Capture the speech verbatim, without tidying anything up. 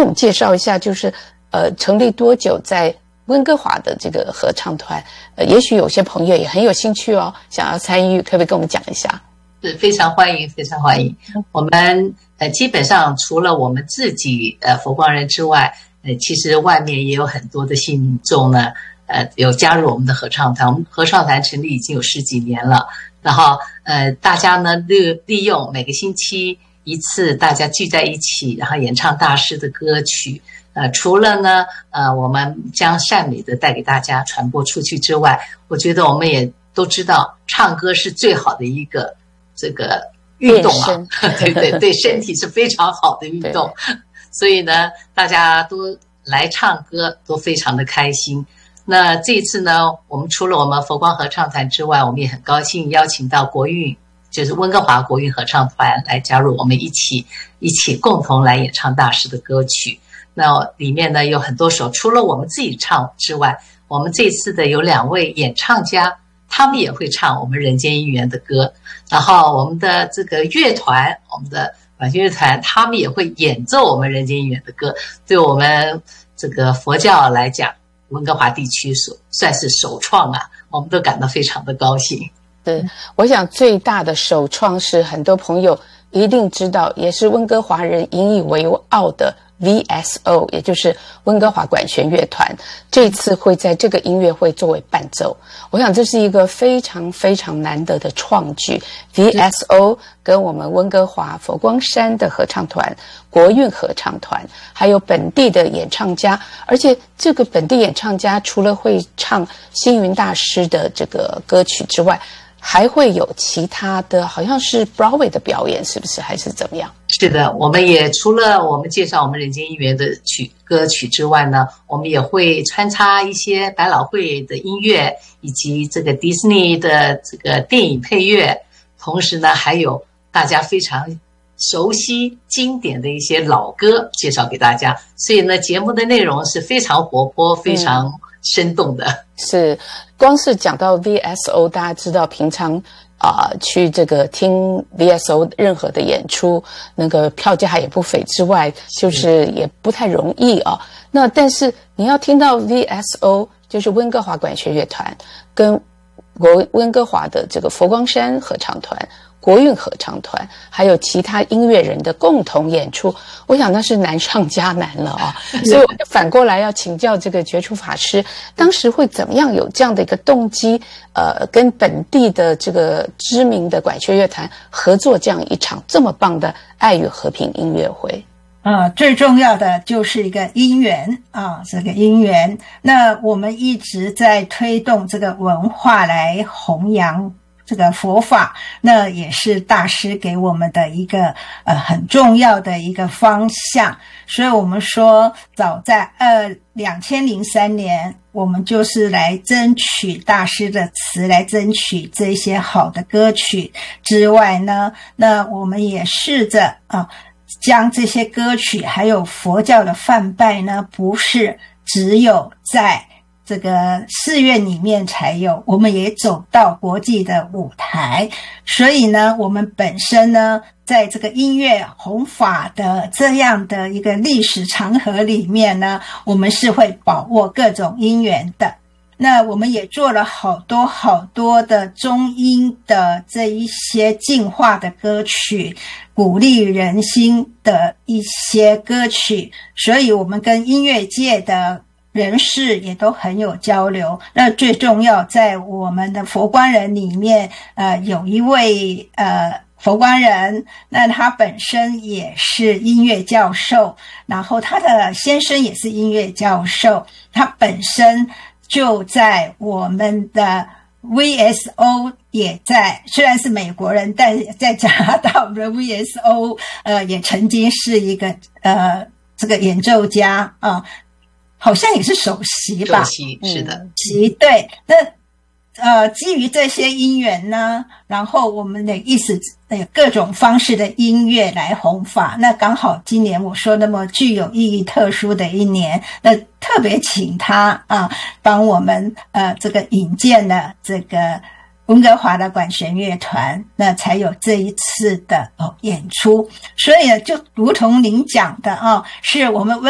我们介绍一下，就是呃成立多久，在温哥华的这个合唱团，呃，也许有些朋友也很有兴趣哦，想要参与，可不可以跟我们讲一下？ 是非常欢迎，非常欢迎。我们呃基本上除了我们自己呃佛光人之外，呃其实外面也有很多的信众呢，呃有加入我们的合唱团。我们合唱团成立已经有十几年了，然后呃大家呢利利用每个星期一次，大家聚在一起，然后演唱大师的歌曲。呃，除了呢，呃，我们将善美的带给大家传播出去之外，我觉得我们也都知道，唱歌是最好的一个这个运动啊，对对对，身体是非常好的运动，所以呢，大家都来唱歌，都非常的开心。那这次呢，我们除了我们佛光合唱团之外，我们也很高兴邀请到国韵，就是温哥华国韵合唱团来加入我们一起一起共同来演唱大师的歌曲。那里面呢有很多首，除了我们自己唱之外，我们这次的有两位演唱家，他们也会唱我们人间姻缘的歌。然后我们的这个乐团，我们的管弦乐团，他们也会演奏我们人间姻缘的歌。对我们这个佛教来讲，温哥华地区所算是首创啊，我们都感到非常的高兴。 对，我想最大的首创是很多朋友一定知道，也是温哥华人引以为傲的V S O， 也就是温哥华管弦乐团，这次会在这个音乐会作为伴奏。我想这是一个非常非常难得的创举。V S O 跟我们温哥华佛光山的合唱团、国韵合唱团，还有本地的演唱家，而且这个本地演唱家除了会唱星云大师的这个歌曲之外，还会有其他的，好像是 Broadway 的表演，是不是？还是怎么样？ 是的，我们也除了我们介绍我们人间姻缘的曲歌曲之外呢，我们也会穿插一些百老汇的音乐，以及这个迪士尼的这个电影配乐，同时呢，还有大家非常熟悉经典的一些老歌介绍给大家。所以呢，节目的内容是非常活泼、非常生动的。嗯、 是，光是讲到 V S O， 大家知道平常啊、呃，去这个听 V S O 任何的演出，那个票价也不菲之外，就是也不太容易啊。那但是你要听到 V S O， 就是温哥华管弦乐团跟国温哥华的这个佛光山合唱团、国韵合唱团，还有其他音乐人的共同演出，我想那是难上加难了啊！所以我反过来要请教这个觉处法师，当时会怎么样有这样的一个动机，呃，跟本地的这个知名的管弦乐团合作这样一场这么棒的爱与和平音乐会？ 啊、呃，最重要的就是一个因缘啊，这个因缘。那我们一直在推动这个文化来弘扬这个佛法，那也是大师给我们的一个呃很重要的一个方向。所以我们说，早在二两千零三年，我们就是来争取大师的词，来争取这些好的歌曲之外呢，那我们也试着啊。将这些歌曲还有佛教的梵拜呢，不是只有在这个寺院里面才有，我们也走到国际的舞台。所以呢，我们本身呢，在这个音乐弘法的这样的一个历史长河里面呢，我们是会把握各种因缘的。那我们也做了好多好多的中音的这一些净化的歌曲，鼓励人心的一些歌曲，所以我们跟音乐界的人士也都很有交流。那最重要，在我们的佛光人里面，呃，有一位呃佛光人，那他本身也是音乐教授，然后他的先生也是音乐教授，他本身就在我们的 V S O 也在，虽然是美国人，但在加拿大我们的 V S O 呃也曾经是一个呃这个演奏家啊、呃，好像也是首席吧？ 首席是的， 席、嗯、对。那呃基于这些因缘呢，然后我们的意思有各种方式的音乐来弘法。那刚好今年我说那么具有意义特殊的一年，那特别请他啊帮我们呃这个引荐了这个温哥华的管弦乐团，那才有这一次的哦演出。所以呢，就如同您讲的啊，是我们温